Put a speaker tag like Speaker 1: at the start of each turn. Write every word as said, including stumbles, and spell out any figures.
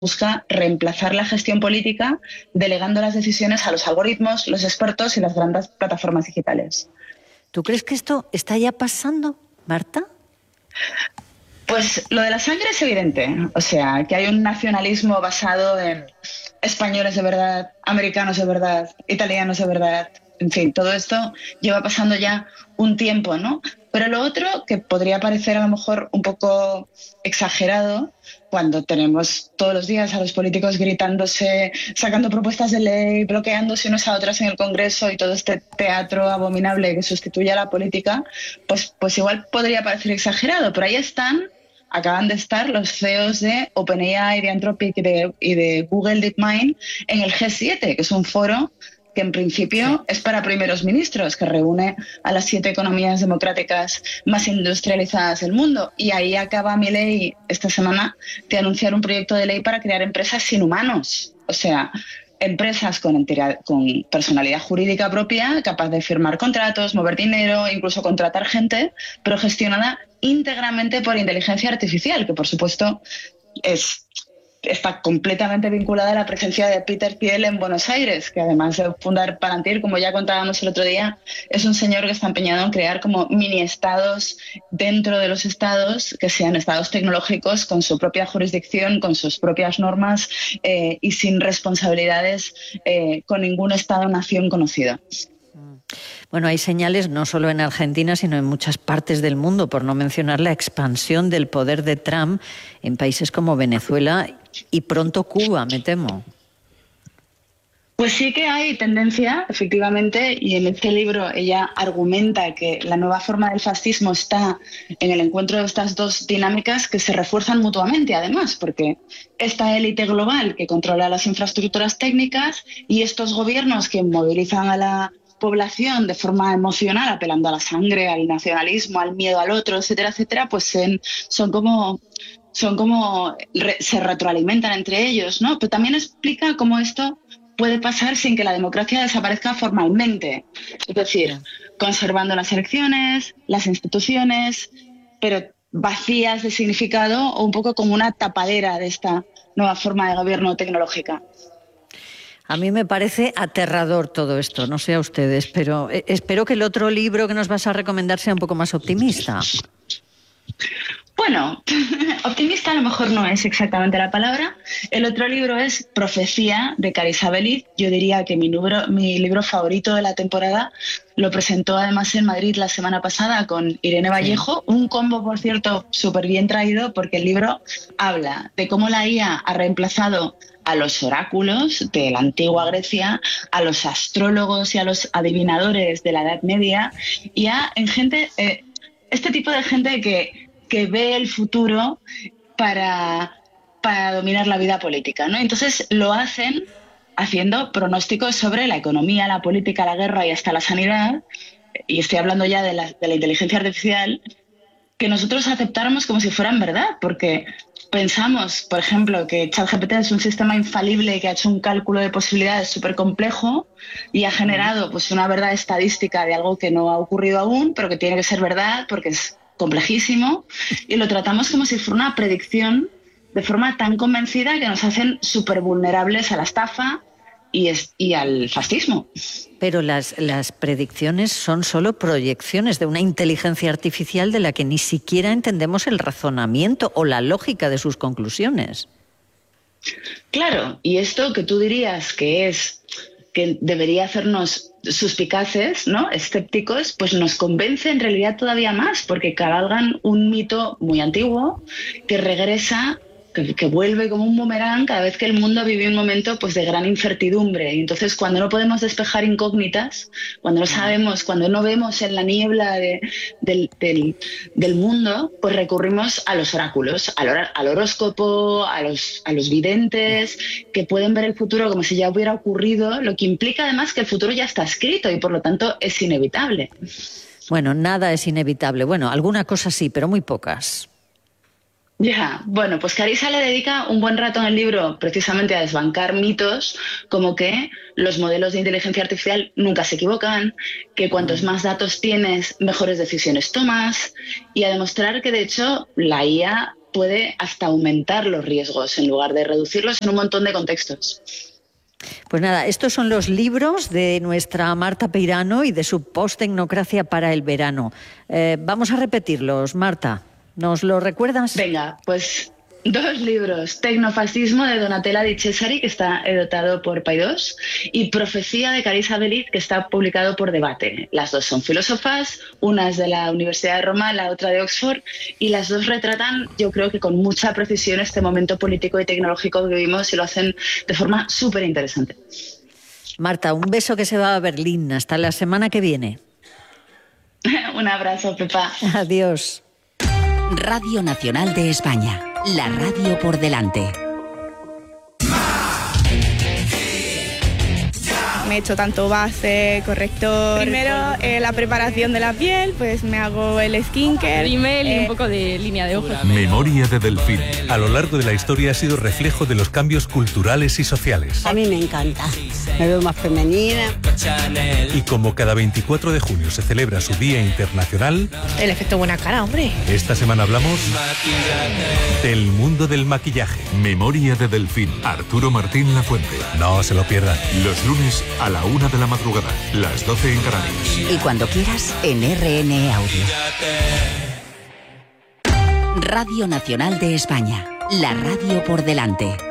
Speaker 1: busca reemplazar la gestión política delegando las decisiones a los algoritmos, los expertos y las grandes plataformas digitales.
Speaker 2: ¿Tú crees que esto está ya pasando, Marta?
Speaker 1: Pues lo de la sangre es evidente. O sea, que hay un nacionalismo basado en españoles de verdad, americanos de verdad, italianos de verdad. En fin, todo esto lleva pasando ya un tiempo, ¿no? Pero lo otro, que podría parecer a lo mejor un poco exagerado, cuando tenemos todos los días a los políticos gritándose, sacando propuestas de ley, bloqueándose unos a otros en el Congreso y todo este teatro abominable que sustituye a la política, pues, pues igual podría parecer exagerado, pero ahí están, acaban de estar los C E Os de OpenAI, de Anthropic y de, y de Google DeepMind en el G siete, que es un foro que en principio sí. es para primeros ministros, que reúne a las siete economías democráticas más industrializadas del mundo. Y ahí acaba Milei esta semana de anunciar un proyecto de ley para crear empresas sin humanos. O sea, empresas con, entidad, con personalidad jurídica propia, capaz de firmar contratos, mover dinero, incluso contratar gente, pero gestionada íntegramente por inteligencia artificial, que por supuesto es... está completamente vinculada a la presencia de Peter Thiel en Buenos Aires, que además de fundar Palantir, como ya contábamos el otro día, es un señor que está empeñado en crear como mini estados dentro de los estados, que sean estados tecnológicos con su propia jurisdicción, con sus propias normas eh, y sin responsabilidades eh, con ningún estado-nación conocido.
Speaker 2: Bueno, hay señales no solo en Argentina, sino en muchas partes del mundo, por no mencionar la expansión del poder de Trump en países como Venezuela y pronto Cuba, me temo.
Speaker 1: Pues sí que hay tendencia, efectivamente, y en este libro ella argumenta que la nueva forma del fascismo está en el encuentro de estas dos dinámicas que se refuerzan mutuamente, además, porque esta élite global que controla las infraestructuras técnicas y estos gobiernos que movilizan a la población de forma emocional, apelando a la sangre, al nacionalismo, al miedo al otro, etcétera, etcétera, pues son, son como, son como re, se retroalimentan entre ellos, ¿no? Pero también explica cómo esto puede pasar sin que la democracia desaparezca formalmente, es decir, conservando las elecciones, las instituciones, pero vacías de significado o un poco como una tapadera de esta nueva forma de gobierno tecnológica.
Speaker 2: A mí me parece aterrador todo esto, no sé a ustedes, pero espero que el otro libro que nos vas a recomendar sea un poco más optimista.
Speaker 1: Bueno, optimista a lo mejor no es exactamente la palabra. El otro libro es Profecía, de Carissa Belliz. Yo diría que mi libro, mi libro favorito de la temporada lo presentó además en Madrid la semana pasada con Irene Vallejo. Sí. Un combo, por cierto, súper bien traído, porque el libro habla de cómo la I A ha reemplazado a los oráculos de la antigua Grecia, a los astrólogos y a los adivinadores de la Edad Media, y a en gente, eh, este tipo de gente que, que ve el futuro para, para dominar la vida política, ¿no? Entonces lo hacen haciendo pronósticos sobre la economía, la política, la guerra y hasta la sanidad, y estoy hablando ya de la, de la inteligencia artificial, que nosotros aceptáramos como si fueran verdad, porque pensamos, por ejemplo, que ChatGPT es un sistema infalible que ha hecho un cálculo de posibilidades súper complejo y ha generado pues, una verdad estadística de algo que no ha ocurrido aún, pero que tiene que ser verdad porque es complejísimo, y lo tratamos como si fuera una predicción de forma tan convencida que nos hacen súper vulnerables a la estafa y, es, y al fascismo.
Speaker 2: Pero las, las predicciones son solo proyecciones de una inteligencia artificial de la que ni siquiera entendemos el razonamiento o la lógica de sus conclusiones.
Speaker 1: Claro, y esto que tú dirías que es que debería hacernos suspicaces, ¿no?, escépticos, pues nos convence en realidad todavía más, porque cabalgan un mito muy antiguo que regresa, que, que vuelve como un boomerang cada vez que el mundo vive un momento pues de gran incertidumbre. Y entonces cuando no podemos despejar incógnitas, cuando no sabemos, cuando no vemos en la niebla de, del, del, del mundo, pues recurrimos a los oráculos, al, or, al horóscopo, a los, a los videntes, que pueden ver el futuro como si ya hubiera ocurrido, lo que implica además que el futuro ya está escrito y por lo tanto es inevitable.
Speaker 2: Bueno, nada es inevitable. Bueno, alguna cosa sí, pero muy pocas.
Speaker 1: Ya, bueno, pues Carissa le dedica un buen rato en el libro precisamente a desbancar mitos como que los modelos de inteligencia artificial nunca se equivocan, que cuantos más datos tienes, mejores decisiones tomas, y a demostrar que de hecho la I A puede hasta aumentar los riesgos en lugar de reducirlos en un montón de contextos.
Speaker 2: Pues nada, estos son los libros de nuestra Marta Peirano y de su Post-Tecnocracia para el verano. Eh, vamos a repetirlos, Marta. ¿Nos lo recuerdas?
Speaker 1: Venga, pues dos libros. Tecnofascismo de Donatella Di Cesari, que está editado por Paidós, y Profecía de Carissa Bellit, que está publicado por Debate. Las dos son filósofas, una es de la Universidad de Roma, la otra de Oxford, y las dos retratan, yo creo que con mucha precisión, este momento político y tecnológico que vivimos, y lo hacen de forma súper interesante.
Speaker 2: Marta, un beso que se va a Berlín. Hasta la semana que viene.
Speaker 1: Un abrazo, Pepa.
Speaker 2: Adiós.
Speaker 3: Radio Nacional de España. La radio por delante.
Speaker 4: Me he hecho tanto base, corrector. Primero eh, la preparación de la piel, pues me hago el skincare.
Speaker 5: Rímel y
Speaker 4: eh,
Speaker 5: un poco de línea de ojos.
Speaker 6: Memoria de Delfín. A lo largo de la historia ha sido reflejo de los cambios culturales y sociales.
Speaker 7: A mí me encanta. Me veo más femenina.
Speaker 6: Y como cada veinticuatro de junio se celebra su Día Internacional,
Speaker 5: El efecto buena cara, hombre.
Speaker 6: esta semana hablamos del mundo del maquillaje.
Speaker 8: Memoria de Delfín. Arturo Martín Lafuente.
Speaker 6: No se lo pierdan.
Speaker 8: Los lunes a la una de la madrugada, las doce en Canarias.
Speaker 3: Y cuando quieras, en R N E Audio. Radio Nacional de España. La radio por delante.